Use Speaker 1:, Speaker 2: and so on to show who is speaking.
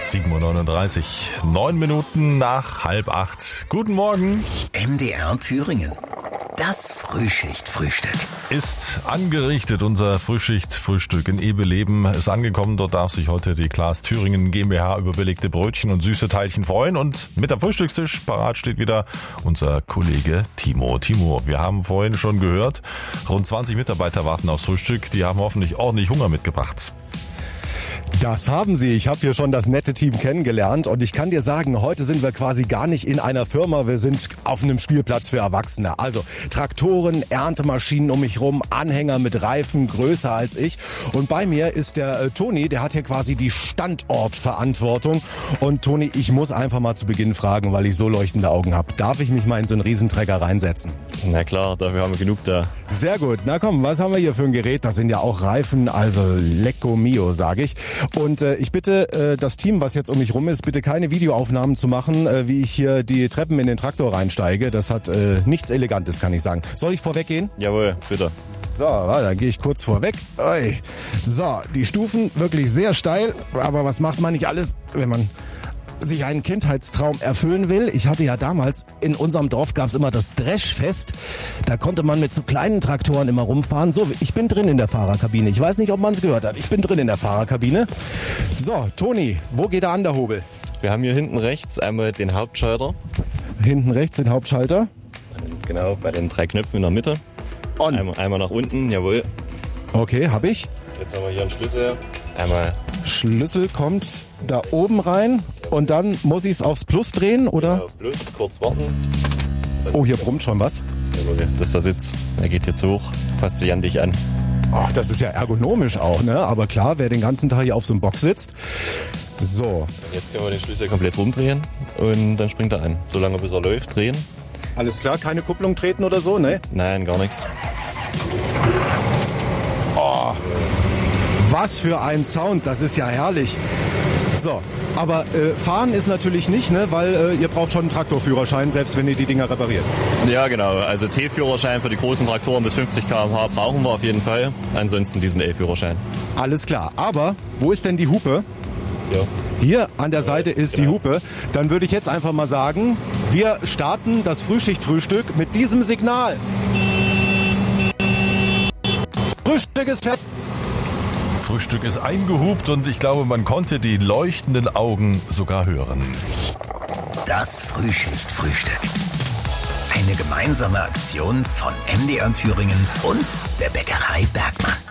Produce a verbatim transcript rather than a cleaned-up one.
Speaker 1: sieben Uhr neununddreißig, neun Minuten nach halb acht. Guten Morgen.
Speaker 2: M D R Thüringen. Das Frühschicht-Frühstück.
Speaker 1: Ist angerichtet, unser Frühschicht-Frühstück in Ebeleben ist angekommen. Dort darf sich heute die Klaas Thüringen GmbH über belegte Brötchen und süße Teilchen freuen. Und mit am Frühstückstisch parat steht wieder unser Kollege Timo. Timo, wir haben vorhin schon gehört, rund zwanzig Mitarbeiter warten aufs Frühstück. Die haben hoffentlich ordentlich Hunger mitgebracht.
Speaker 3: Das haben sie. Ich habe hier schon das nette Team kennengelernt und ich kann dir sagen, heute sind wir quasi gar nicht in einer Firma, wir sind auf einem Spielplatz für Erwachsene. Also Traktoren, Erntemaschinen um mich rum, Anhänger mit Reifen größer als ich. Und bei mir ist der äh, Toni, der hat hier quasi die Standortverantwortung. Und Toni, ich muss einfach mal zu Beginn fragen, weil ich so leuchtende Augen habe. Darf ich mich mal in so einen Riesenträger reinsetzen?
Speaker 4: Na klar, dafür haben wir genug da.
Speaker 3: Sehr gut. Na komm, was haben wir hier für ein Gerät? Das sind ja auch Reifen, also lecco mio, sage ich. Und äh, ich bitte äh, das Team, was jetzt um mich rum ist, bitte keine Videoaufnahmen zu machen, äh, wie ich hier die Treppen in den Traktor reinsteige. Das hat äh, nichts Elegantes, kann ich sagen. Soll ich vorweggehen?
Speaker 4: Jawohl, bitte.
Speaker 3: So, dann gehe ich kurz vorweg. Oi. So, die Stufen wirklich sehr steil. Aber was macht man nicht alles, wenn man sich einen Kindheitstraum erfüllen will? Ich hatte ja damals, in unserem Dorf gab es immer das Dreschfest. Da konnte man mit so kleinen Traktoren immer rumfahren. So, ich bin drin in der Fahrerkabine. Ich weiß nicht, ob man es gehört hat. Ich bin drin in der Fahrerkabine. So, Toni, wo geht der an der Hobel?
Speaker 4: Wir haben hier hinten rechts einmal den Hauptschalter.
Speaker 3: Hinten rechts den Hauptschalter.
Speaker 4: Genau, bei den drei Knöpfen in der Mitte.
Speaker 3: On.
Speaker 4: Einmal, einmal nach unten, jawohl.
Speaker 3: Okay, hab ich.
Speaker 4: Jetzt haben wir hier einen Schlüssel. Einmal.
Speaker 3: Schlüssel kommt da oben rein und dann muss ich es aufs Plus drehen, oder?
Speaker 4: Genau, Plus, kurz warten.
Speaker 3: Oh, hier brummt schon was.
Speaker 4: Jawohl, das ist der Sitz. Er geht jetzt hoch, passt sich an dich an.
Speaker 3: Ach, das ist ja ergonomisch auch, ne? Aber klar, wer den ganzen Tag hier auf so einem Box sitzt. So.
Speaker 4: Jetzt können wir den Schlüssel komplett rumdrehen und dann springt er an. Solange bis er läuft, drehen.
Speaker 3: Alles klar, keine Kupplung treten oder so, ne?
Speaker 4: Nein, gar nichts.
Speaker 3: Oh, was für ein Sound, das ist ja herrlich. So, aber äh, fahren ist natürlich nicht, ne? Weil äh, ihr braucht schon einen Traktorführerschein, selbst wenn ihr die Dinger repariert.
Speaker 4: Ja, genau. Also T-Führerschein für die großen Traktoren bis fünfzig Kilometer pro Stunde brauchen wir auf jeden Fall. Ansonsten diesen E-Führerschein.
Speaker 3: Alles klar, aber wo ist denn die Hupe?
Speaker 4: Ja.
Speaker 3: Hier an der Seite ist
Speaker 4: genau.
Speaker 3: die Hupe. Dann würde ich jetzt einfach mal sagen, wir starten das Frühschicht-Frühstück mit diesem Signal. Frühstück ist fertig.
Speaker 1: Frühstück ist eingehupt und ich glaube, man konnte die leuchtenden Augen sogar hören.
Speaker 2: Das Frühschicht-Frühstück. Eine gemeinsame Aktion von M D R Thüringen und der Bäckerei Bergmann.